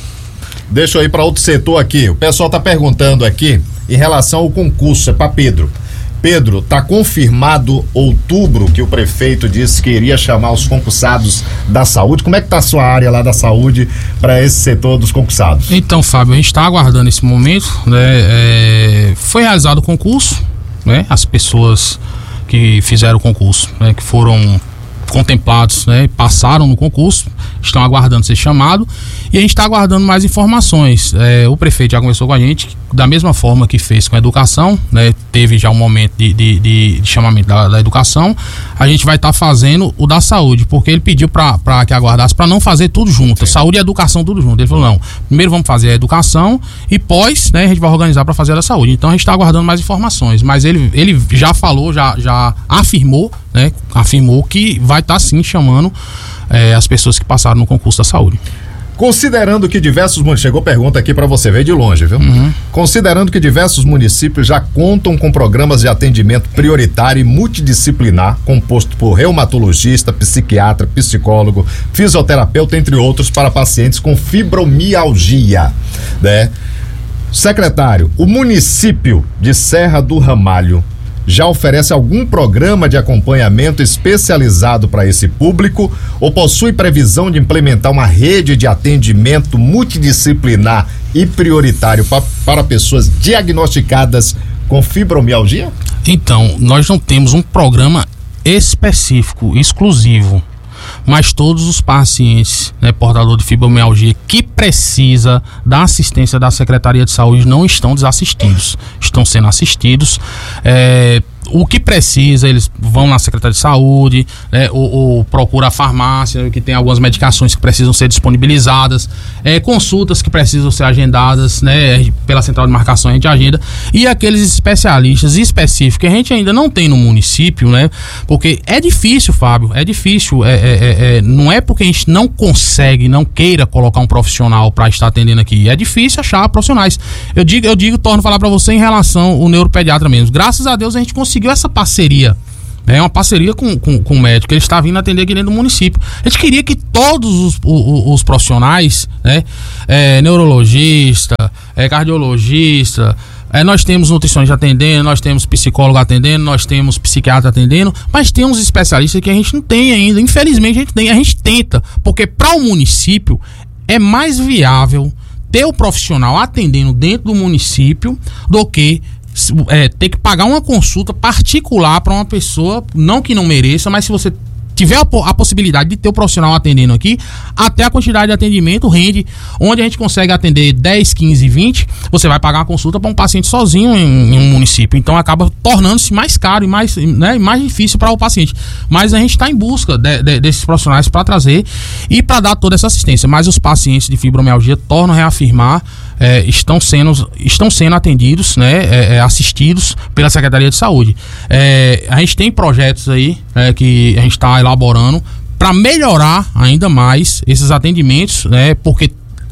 Deixa eu ir para outro setor aqui. O pessoal tá perguntando aqui em relação ao concurso, é para Pedro. Pedro, tá confirmado outubro que o prefeito disse que iria chamar os concursados da saúde. Como é que tá a sua área lá da saúde para esse setor dos concursados? Então, Fábio, a gente está aguardando esse momento, né? Foi realizado o concurso, né? As pessoas que fizeram o concurso, né? Que foram contemplados, né? Passaram no concurso, estão aguardando ser chamado e a gente está aguardando mais informações. O prefeito já conversou com a gente, da mesma forma que fez com a educação, né? Teve já um momento de chamamento da educação, a gente vai estar fazendo o da saúde, porque ele pediu para que aguardasse, para não fazer tudo junto, saúde e educação tudo junto. Ele falou, não, primeiro vamos fazer a educação e pós, né, a gente vai organizar para fazer a da saúde. Então a gente está aguardando mais informações, mas ele já falou, já afirmou, né, afirmou que vai estar sim chamando as pessoas que passaram no concurso da saúde. Considerando que chegou pergunta aqui para você, veio de longe, viu? Considerando que diversos municípios já contam com programas de atendimento prioritário e multidisciplinar, composto por reumatologista, psiquiatra, psicólogo, fisioterapeuta, entre outros, para pacientes com fibromialgia, né? Secretário, o município de Serra do Ramalho já oferece algum programa de acompanhamento especializado para esse público ou possui previsão de implementar uma rede de atendimento multidisciplinar e prioritário para pessoas diagnosticadas com fibromialgia? Então, nós não temos um programa específico, exclusivo, mas todos os pacientes, né, portador de fibromialgia que precisa da assistência da Secretaria de Saúde não estão desassistidos, estão sendo assistidos. O que precisa, eles vão na Secretaria de Saúde, né, ou procura a farmácia, que tem algumas medicações que precisam ser disponibilizadas, consultas que precisam ser agendadas, né, pela central de marcação a gente agenda, e aqueles especialistas específicos que a gente ainda não tem no município, né, porque é difícil, Fábio, é difícil, não é porque a gente não consegue, não queira colocar um profissional para estar atendendo aqui, é difícil achar profissionais. Eu torno a falar para você em relação ao neuropediatra mesmo. Graças a Deus a gente conseguiu essa parceria, uma parceria com o médico, ele está vindo atender aqui dentro do município. A gente queria que todos os profissionais, né, neurologista, cardiologista, nós temos nutricionista atendendo, nós temos psicólogo atendendo, nós temos psiquiatra atendendo, mas tem uns especialistas que a gente não tem ainda, infelizmente a gente tenta, porque para o município é mais viável ter o profissional atendendo dentro do município do que ter que pagar uma consulta particular para uma pessoa, não que não mereça, mas se você tiver a possibilidade de ter o profissional atendendo aqui, até a quantidade de atendimento rende, onde a gente consegue atender 10, 15, 20, você vai pagar uma consulta para um paciente sozinho em um município, então acaba tornando-se mais caro e mais, né, mais difícil para o paciente, mas a gente está em busca desses profissionais para trazer e para dar toda essa assistência, mas os pacientes de fibromialgia, tornam a reafirmar, estão sendo atendidos, né, assistidos pela Secretaria de Saúde. A gente tem projetos aí que a gente está elaborando para melhorar ainda mais esses atendimentos, né, porque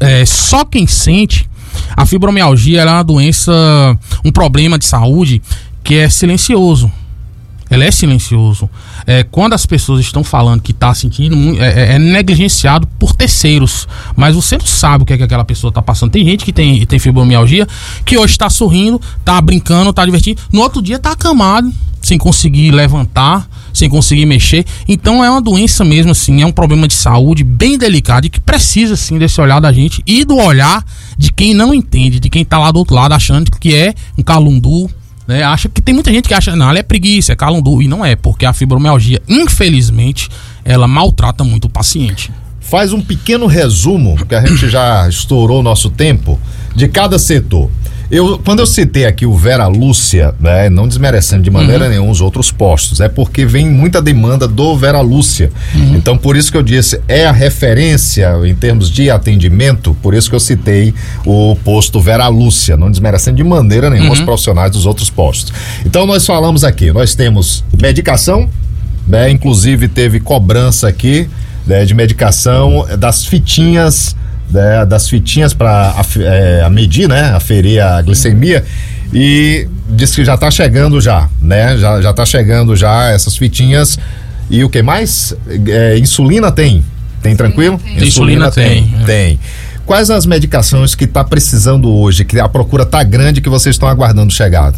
só quem sente a fibromialgia, ela é uma doença, um problema de saúde que é silencioso. Ela é silencioso. Quando as pessoas estão falando que está sentindo, é negligenciado por terceiros. Mas você não sabe o que é que aquela pessoa está passando. Tem gente que tem fibromialgia, que hoje está sorrindo, está brincando, está divertindo. No outro dia está acamado, sem conseguir levantar, sem conseguir mexer. Então é uma doença mesmo, assim, é um problema de saúde bem delicado e que precisa, sim, desse olhar da gente e do olhar de quem não entende, de quem está lá do outro lado achando que é um calundu, né? Acha que tem muita gente que acha, não, ela é preguiça, é calundu, e não é, porque a fibromialgia, infelizmente, ela maltrata muito o paciente. Faz um pequeno resumo, porque a gente já estourou o nosso tempo, de cada setor. Quando eu citei aqui o Vera Lúcia, né, não desmerecendo de maneira nenhuma os outros postos, é porque vem muita demanda do Vera Lúcia. Então, por isso que eu disse, é a referência em termos de atendimento, por isso que eu citei o posto Vera Lúcia, não desmerecendo de maneira nenhuma os profissionais dos outros postos. Então, nós falamos aqui, nós temos medicação, né, inclusive teve cobrança aqui, né, de medicação das fitinhas das fitinhas para medir, né? Aferir a glicemia, e disse que já está chegando já, né? Já está chegando já essas fitinhas. E o que mais? Insulina tem? Tem tranquilo? Insulina tem. Quais as medicações que está precisando hoje, que a procura está grande, que vocês estão aguardando chegada?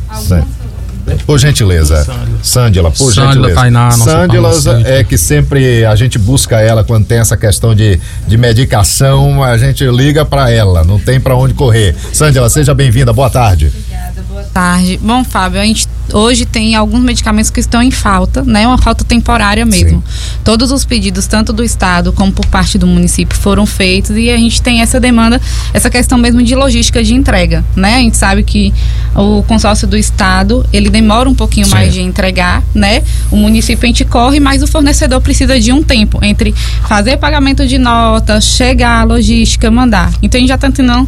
Por gentileza. Sândila, por gentileza. Tainá, Sândila é que sempre a gente busca ela quando tem essa questão de medicação, a gente liga para ela, não tem para onde correr. Sândila, seja bem-vinda, boa tarde. Obrigada, boa tarde. Bom, Fábio, a gente hoje tem alguns medicamentos que estão em falta, né? Uma falta temporária mesmo. Sim. Todos os pedidos, tanto do estado como por parte do município, foram feitos, e a gente tem essa demanda, essa questão mesmo de logística de entrega, né? A gente sabe que o consórcio do estado, ele demora um pouquinho mais de entregar, né? O município a gente corre, mas o fornecedor precisa de um tempo entre fazer pagamento de nota, chegar, logística, mandar. Então a gente já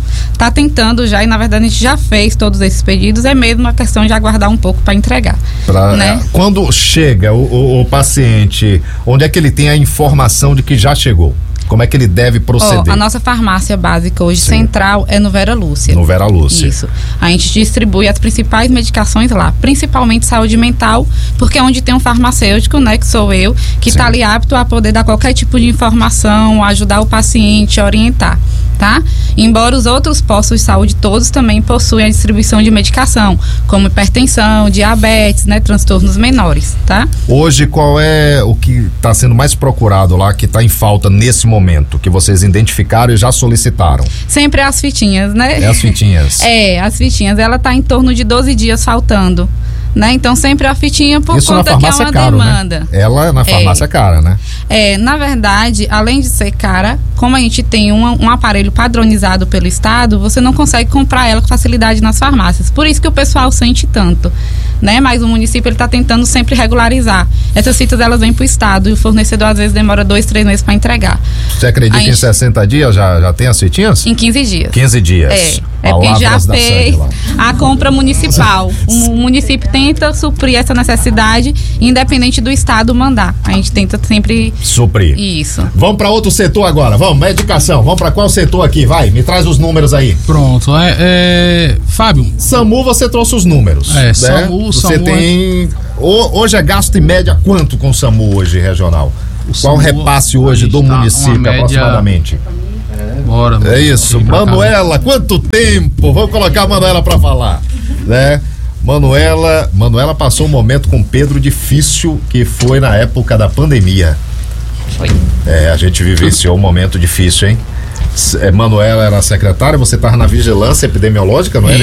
tá tentando já, e na verdade a gente já fez todos esses pedidos, é mesmo a questão de aguardar um pouco para entregar. Né? Quando chega o paciente, onde é que ele tem a informação de que já chegou? Como é que ele deve proceder? A nossa farmácia básica hoje central é no Vera Lúcia. No Vera Lúcia. Isso. A gente distribui as principais medicações lá, principalmente saúde mental, porque é onde tem um farmacêutico, né, que sou eu, que está ali apto a poder dar qualquer tipo de informação, ajudar o paciente, orientar, tá? Embora os outros postos de saúde todos também possuem a distribuição de medicação, como hipertensão, diabetes, né, transtornos menores, tá? Hoje, qual é o que está sendo mais procurado lá, que está em falta nesse momento, que vocês identificaram e já solicitaram? Sempre as fitinhas, né? As fitinhas. As fitinhas. Ela está em torno de 12 dias faltando, né? Então sempre a fitinha por isso conta que é uma caro, demanda. Né? Ela na farmácia é cara, né? Na verdade, além de ser cara, como a gente tem um aparelho padronizado pelo estado, você não consegue comprar ela com facilidade nas farmácias. Por isso que o pessoal sente tanto, né? Mas o município ele está tentando sempre regularizar. Essas fitas elas vêm para o estado e o fornecedor às vezes demora 2-3 meses para entregar. Você acredita que em 60 dias já tem as fitinhas? Em 15 dias. 15 dias. Porque já fez a compra municipal. O município tenta suprir essa necessidade, independente do estado mandar. A gente tenta sempre suprir. Isso. Vamos para outro setor agora. Vamos, medicação. Vamos para qual setor aqui? Vai, me traz os números aí. Pronto. Fábio. SAMU, você trouxe os números. Né? SAMU. Você tem. Hoje é gasto em média quanto com o SAMU hoje regional? Qual o repasse hoje do município aproximadamente? Bora. É isso. Manuela, quanto tempo? Vamos colocar a Manuela para falar, né? Manuela passou um momento com Pedro difícil, que foi na época da pandemia. Foi. A gente vivenciou um momento difícil, hein? Manuela era secretária, você estava na vigilância epidemiológica, não é?